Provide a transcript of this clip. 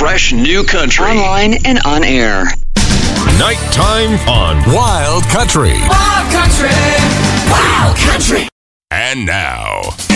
fresh new country. Online and on air. Nighttime on Wild Country. Wild Country. Wild Country. And now,